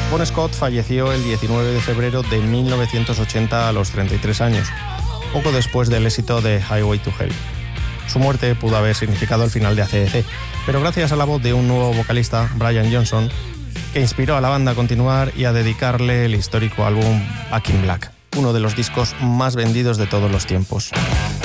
Bon Scott falleció el 19 de febrero de 1980 a los 33 años, poco después del éxito de Highway to Hell. Su muerte pudo haber significado el final de AC/DC, pero gracias a la voz de un nuevo vocalista, Brian Johnson, que inspiró a la banda a continuar y a dedicarle el histórico álbum Back in Black, uno de los discos más vendidos de todos los tiempos.